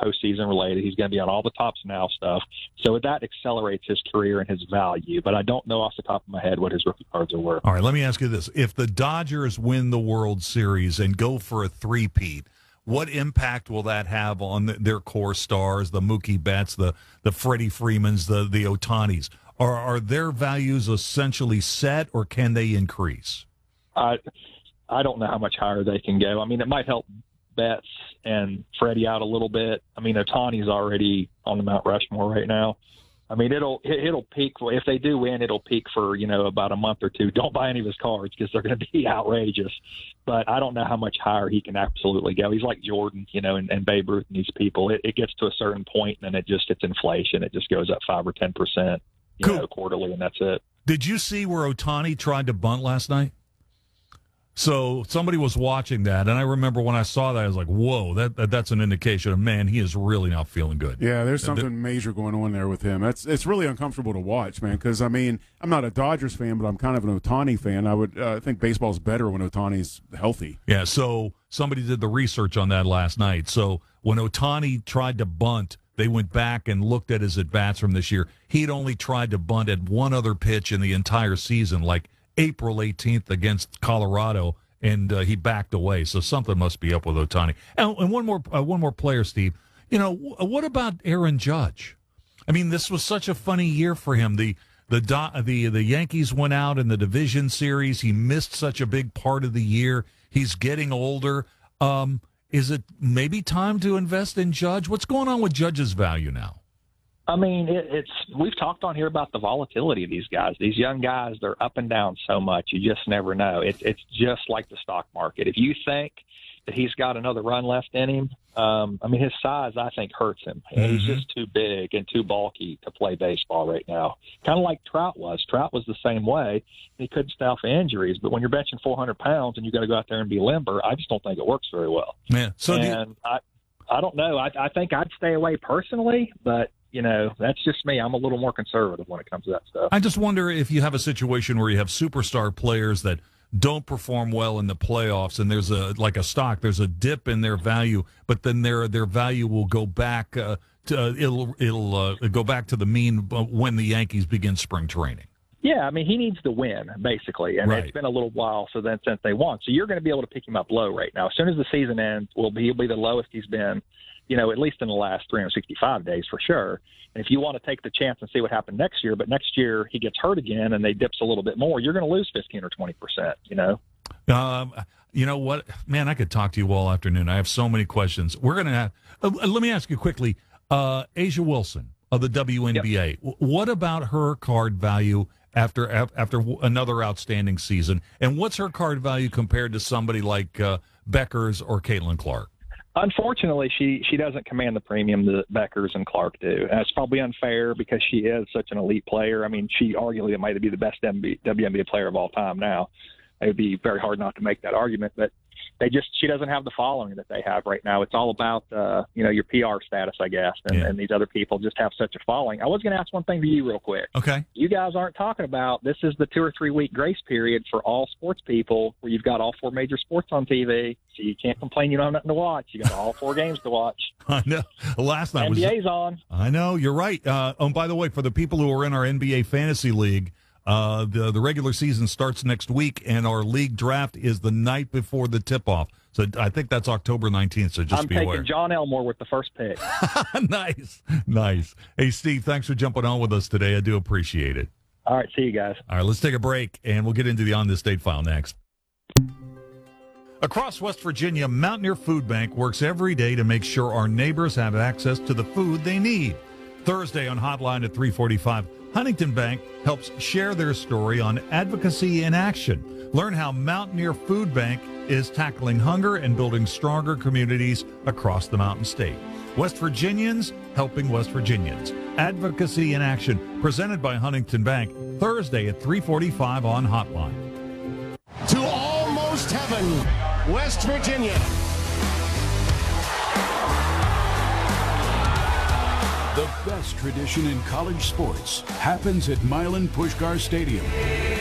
postseason related. He's going to be on all the Tops Now stuff. So that accelerates his career and his value. But I don't know off the top of my head what his rookie cards are worth. All right, let me ask you this. If the Dodgers win the World Series and go for a three-peat, what impact will that have on their core stars, the Mookie Betts, the Freddie Freemans, the Ohtanis? Are their values essentially set, or can they increase? I don't know how much higher they can go. I mean, it might help Betts and Freddie out a little bit. I mean, Ohtani's already on the Mount Rushmore right now. I mean, it'll peak if they do win. It'll peak for about a month or two. Don't buy any of his cards because they're going to be outrageous. But I don't know how much higher he can absolutely go. He's like Jordan, and Babe Ruth and these people. It gets to a certain point and then it's inflation. It just goes up 5 or 10%, quarterly, and that's it. Did you see where Ohtani tried to bunt last night? So somebody was watching that, and I remember when I saw that, I was like, whoa, that's an indication of, man, he is really not feeling good. Yeah, there's something major going on there with him. It's really uncomfortable to watch, man, because, I mean, I'm not a Dodgers fan, but I'm kind of an Ohtani fan. I would think baseball's better when Ohtani's healthy. Yeah, so somebody did the research on that last night. So when Ohtani tried to bunt, they went back and looked at his at-bats from this year. He'd only tried to bunt at one other pitch in the entire season, like April 18th against Colorado, and he backed away. So something must be up with Ohtani. And one more player, Steve. What about Aaron Judge? I mean, this was such a funny year for him. The Yankees went out in the division series. He missed such a big part of the year. He's getting older. Is it maybe time to invest in Judge? What's going on with Judge's value now? I mean, we've talked on here about the volatility of these guys. These young guys, they're up and down so much. You just never know. It's just like the stock market. If you think that he's got another run left in him, I mean, his size, I think, hurts him. And he's just too big and too bulky to play baseball right now. Kind of like Trout was. Trout was the same way. He couldn't stay off injuries. But when you're benching 400 pounds and you got to go out there and be limber, I just don't think it works very well. Yeah. So I don't know. I think I'd stay away personally, but that's just me. I'm a little more conservative when it comes to that stuff. I just wonder if you have a situation where you have superstar players that don't perform well in the playoffs, and there's like a stock, there's a dip in their value, but then their value will go back it'll go back to the mean when the Yankees begin spring training. Yeah, I mean, he needs to win, basically, and It's been a little while since they won. So you're going to be able to pick him up low right now. As soon as the season ends, he'll be the lowest he's been, at least in the last 365 days for sure. And if you want to take the chance and see what happened next year, but next year he gets hurt again and they dips a little bit more, you're going to lose 15 or 20%, You know what? Man, I could talk to you all afternoon. I have so many questions. We're going to have let me ask you quickly, A'ja Wilson of the WNBA. Yep. What about her card value after another outstanding season? And what's her card value compared to somebody like Beckers or Caitlin Clark? Unfortunately, she doesn't command the premium that Beckers and Clark do. And it's probably unfair because she is such an elite player. I mean, she arguably might be the best WNBA player of all time now. It would be very hard not to make that argument, but she doesn't have the following that they have right now. It's all about your PR status, I guess, and these other people just have such a following. I was going to ask one thing to you real quick. Okay. You guys aren't talking about this is the 2 or 3 week grace period for all sports people where you've got all 4 major sports on TV, so you can't complain you don't have nothing to watch. You got all 4 games to watch. I know. Last night NBA's on. I know. You're right. By the way, for the people who are in our NBA fantasy league, the regular season starts next week, and our league draft is the night before the tip-off. So I think that's October 19th, so just be aware. I'm taking John Elmore with the first pick. Nice. Hey, Steve, thanks for jumping on with us today. I do appreciate it. All right, see you guys. All right, let's take a break, and we'll get into the On This Date file next. Across West Virginia, Mountaineer Food Bank works every day to make sure our neighbors have access to the food they need. Thursday on Hotline at 3:45, Huntington Bank helps share their story on advocacy in action. Learn how Mountaineer Food Bank is tackling hunger and building stronger communities across the Mountain State. West Virginians helping West Virginians. Advocacy in Action, presented by Huntington Bank, Thursday at 3:45 on Hotline. To almost heaven, West Virginia. The best tradition in college sports happens at Milan Puskar Stadium.